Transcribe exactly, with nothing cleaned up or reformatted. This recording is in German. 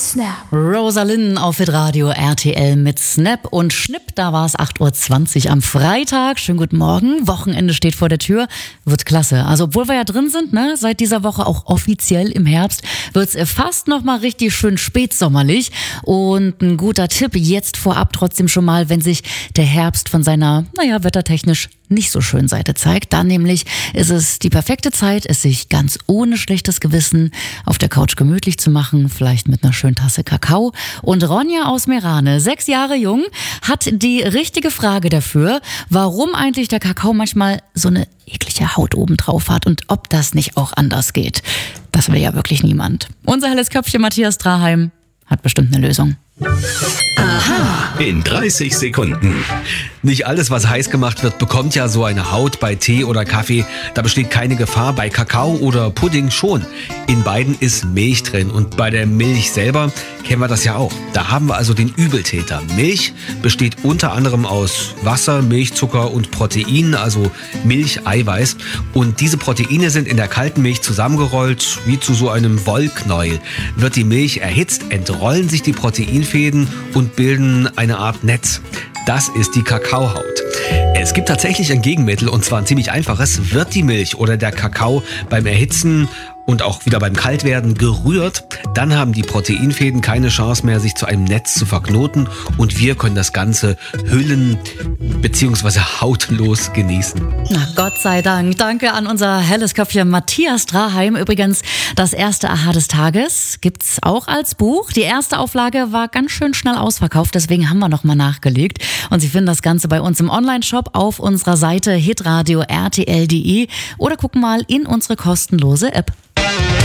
Snap. Rosalind auf Hitradio R T L mit Snap und Schnipp. Da war es acht Uhr zwanzig am Freitag. Schönen guten Morgen. Wochenende steht vor der Tür. Wird klasse. Also obwohl wir ja drin sind, ne, seit dieser Woche auch offiziell im Herbst, wird's fast noch mal richtig schön spätsommerlich. Und ein guter Tipp jetzt vorab trotzdem schon mal, wenn sich der Herbst von seiner, naja, wettertechnisch nicht so schön Seite zeigt. Dann nämlich ist es die perfekte Zeit, es sich ganz ohne schlechtes Gewissen auf der Couch gemütlich zu machen, vielleicht mit einer schönen Tasse Kakao. Und Ronja aus Meerane, sechs Jahre jung, hat die richtige Frage dafür, warum eigentlich der Kakao manchmal so eine eklige Haut oben drauf hat und ob das nicht auch anders geht. Das will ja wirklich niemand. Unser helles Köpfchen Matthias Draheim hat bestimmt eine Lösung. Aha. In dreißig Sekunden. Nicht alles, was heiß gemacht wird, bekommt ja so eine Haut. Bei Tee oder Kaffee, da besteht keine Gefahr. Bei Kakao oder Pudding schon. In beiden ist Milch drin. Und bei der Milch selber kennen wir das ja auch. Da haben wir also den Übeltäter. Milch besteht unter anderem aus Wasser, Milchzucker und Proteinen, also Milcheiweiß. Und diese Proteine sind in der kalten Milch zusammengerollt, wie zu so einem Wollknäuel. Wird die Milch erhitzt, entrollen sich die Proteinfäden und bilden eine Art Netz. Das ist die Kakaohaut. Es gibt tatsächlich ein Gegenmittel, und zwar ein ziemlich einfaches. Wird die Milch oder der Kakao beim Erhitzen und auch wieder beim Kaltwerden gerührt, dann haben die Proteinfäden keine Chance mehr, sich zu einem Netz zu verknoten, und wir können das Ganze hüllen bzw. hautlos genießen. Na Gott sei Dank. Danke an unser helles Köpfchen Matthias Draheim. Übrigens, das erste Aha des Tages gibt's auch als Buch. Die erste Auflage war ganz schön schnell ausverkauft, deswegen haben wir nochmal nachgelegt. Und Sie finden das Ganze bei uns im Onlineshop auf unserer Seite hitradio punkt r t l punkt d e oder gucken mal in unsere kostenlose App.